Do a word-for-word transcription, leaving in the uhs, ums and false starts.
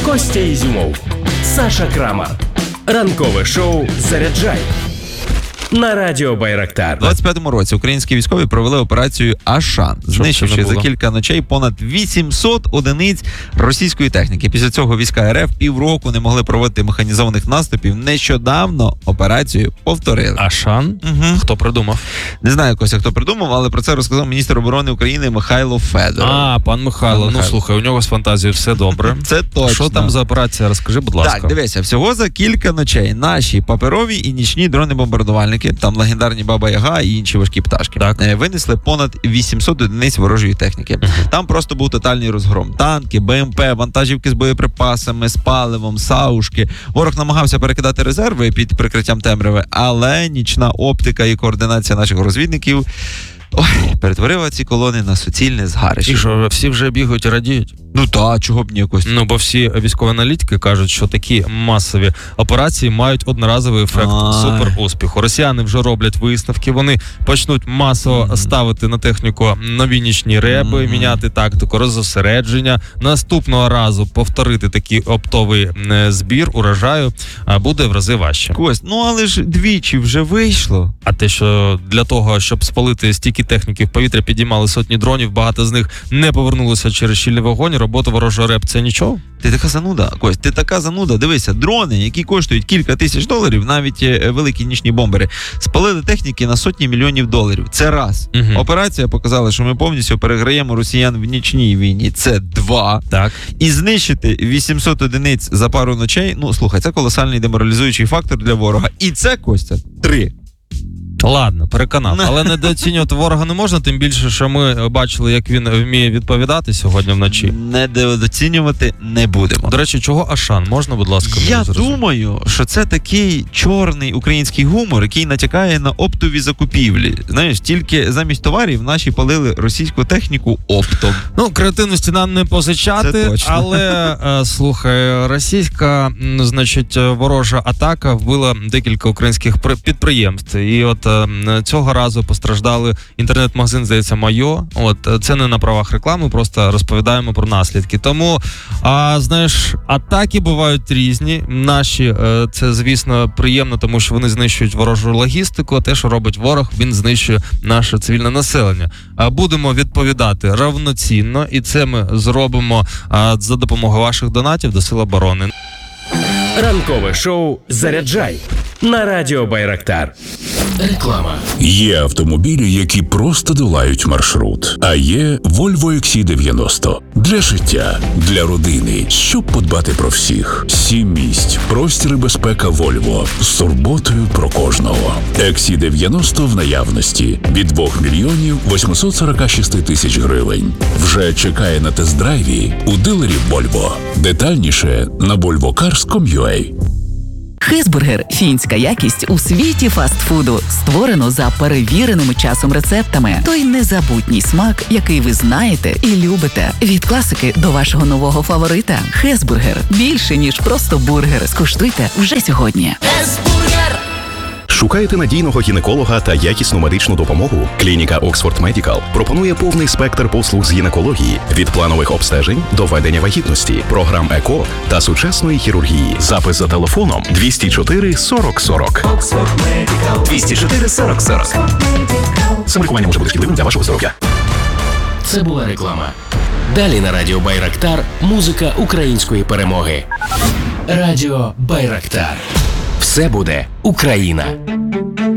Костя Ізюмов, Саша Крамар. Ранкове шоу «Заряджай» на радіо Байрактар. У двадцять п'ятому році українські військові провели операцію «Ашан», знищивши за кілька ночей понад вісімсот одиниць російської техніки. Після цього війська РФ півроку не могли проводити механізованих наступів. Нещодавно операцію повторили. «Ашан»? Угу. Хто придумав? Не знаю, Костя, хто придумав, але про це розказав міністр оборони України Михайло Федоров. А, пан Михайло. Пан ну, Михайло. слухай, у нього з фантазією все добре. Це точно. Що там за операція? Розкажи, будь ласка. Так, дивися, всього за кілька ночей наші паперові і нічні дрони-бомбардувальники, там легендарні Баба Яга і інші важкі пташки, так. винесли понад вісімсот одиниць ворожої техніки. Uh-huh. Там просто був тотальний розгром. Танки, БМП, вантажівки з боєприпасами, з паливом, саушки. Ворог намагався перекидати резерви під прикриттям темряви, але нічна оптика і координація наших розвідників ой, перетворила ці колони на суцільне згарище. І що, всі вже бігають і радіють? Ну та, чого б ні якось. Ну, бо всі військові аналітики кажуть, що такі масові операції мають одноразовий ефект суперуспіху. Росіяни вже роблять виставки, вони почнуть масово mm-hmm. ставити на техніку нові нічні реби, mm-hmm. міняти тактику розосередження. Наступного разу повторити такий оптовий збір урожаю буде в рази важче. Кость, ну але ж двічі вже вийшло. А те, що для того, щоб спалити стільки техніки в повітря, підіймали сотні дронів, багато з них не повернулися через щільний вогонь, робота ворожого РЕП – це нічого? Ти така зануда, Кость, ти така зануда. Дивися, дрони, які коштують кілька тисяч доларів, навіть великі нічні бомбери, спалили техніки на сотні мільйонів доларів. Це раз. Угу. Операція показала, що ми повністю переграємо росіян в нічній війні. Це два. Так. І знищити вісімсот одиниць за пару ночей, ну, слухай, це колосальний деморалізуючий фактор для ворога. І це, Костя, три. Ладно, переконав. Але недооцінювати ворога не можна, тим більше, що ми бачили, як він вміє відповідати сьогодні вночі. Недооцінювати не будемо. До речі, чого Ашан? Можна, будь ласка? Я думаю, що це такий чорний український гумор, який натякає на оптові закупівлі. Знаєш, тільки замість товарів наші палили російську техніку оптом. Ну, креативності нам не позичати, але, е, слухай, російська, значить, ворожа атака вбила декілька українських підприємств. І от цього разу постраждали інтернет-магазин, здається, Майо. От це не на правах реклами, просто розповідаємо про наслідки. Тому, а знаєш, атаки бувають різні. Наші, це, звісно, приємно, тому що вони знищують ворожу логістику, а те, що робить ворог, він знищує наше цивільне населення. А будемо відповідати равноцінно, і це ми зробимо за допомогою ваших донатів до Сил оборони. Ранкове шоу «Заряджай» на радіо Байрактар. Реклама. Є автомобілі, які просто долають маршрут. А є Volvo ікс сі дев'яносто. Для життя, для родини, щоб подбати про всіх. Сім місць, простір і безпека Volvo. З турботою про кожного. ікс сі дев'яносто в наявності. Від двох мільйонів восьмисот сорок шість тисяч гривень. Вже чекає на тест-драйві у дилерів Volvo. Детальніше на volvo cars крапка ком крапка ю а. Хезбургер – фінська якість у світі фастфуду. Створено за перевіреними часом рецептами. Той незабутній смак, який ви знаєте і любите. Від класики до вашого нового фаворита. Хезбургер – більше, ніж просто бургер. Скуштуйте вже сьогодні. Хезбургер! Шукаєте надійного гінеколога та якісну медичну допомогу? Клініка Оксфорд Медікал пропонує повний спектр послуг з гінекології – від планових обстежень до ведення вагітності, програм ЕКО та сучасної хірургії. Запис за телефоном двісті чотири сорок сорок. двісті чотири сорок сорок. Самолікування може бути шкідливим для вашого здоров'я. Це була реклама. Далі на радіо Байрактар музика української перемоги. Радіо Байрактар. Все буде Україна.